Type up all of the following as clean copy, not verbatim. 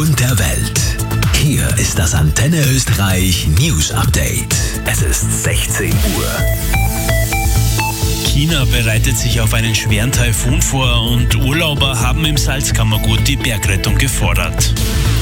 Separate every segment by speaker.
Speaker 1: und der Welt. Hier ist das Antenne Österreich News Update. Es ist 16 Uhr.
Speaker 2: China bereitet sich auf einen schweren Taifun vor und Urlauber haben im Salzkammergut die Bergrettung gefordert.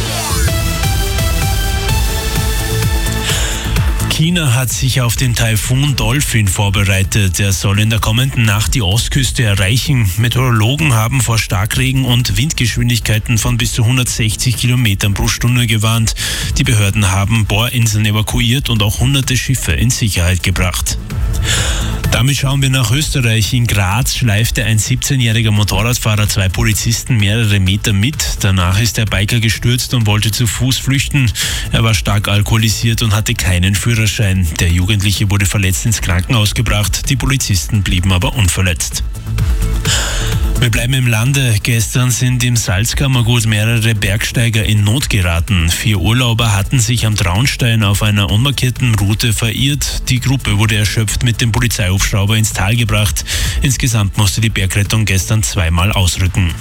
Speaker 2: China hat sich auf den Taifun Dolphin vorbereitet. Er soll in der kommenden Nacht die Ostküste erreichen. Meteorologen haben vor Starkregen und Windgeschwindigkeiten von bis zu 160 Kilometern pro Stunde gewarnt. Die Behörden haben Bohrinseln evakuiert und auch hunderte Schiffe in Sicherheit gebracht. Damit schauen wir nach Österreich. In Graz schleifte ein 17-jähriger Motorradfahrer zwei Polizisten mehrere Meter mit. Danach ist der Biker gestürzt und wollte zu Fuß flüchten. Er war stark alkoholisiert und hatte keinen Führerschein. Der Jugendliche wurde verletzt ins Krankenhaus gebracht. Die Polizisten blieben aber unverletzt. Wir bleiben im Lande. Gestern sind im Salzkammergut mehrere Bergsteiger in Not geraten. 4 Urlauber hatten sich am Traunstein auf einer unmarkierten Route verirrt. Die Gruppe wurde erschöpft mit dem Polizeihubschrauber ins Tal gebracht. Insgesamt musste die Bergrettung gestern zweimal ausrücken.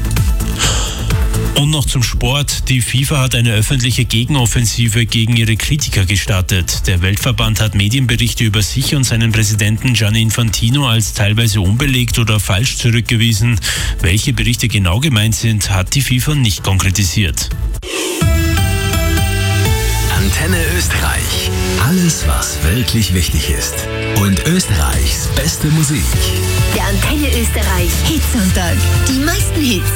Speaker 2: Und noch zum Sport. Die FIFA hat eine öffentliche Gegenoffensive gegen ihre Kritiker gestartet. Der Weltverband hat Medienberichte über sich und seinen Präsidenten Gianni Infantino als teilweise unbelegt oder falsch zurückgewiesen. Welche Berichte genau gemeint sind, hat die FIFA nicht konkretisiert.
Speaker 1: Antenne Österreich. Alles, was wirklich wichtig ist. Und Österreichs beste Musik.
Speaker 3: Der Antenne Österreich Hitsonntag. Die meisten Hits.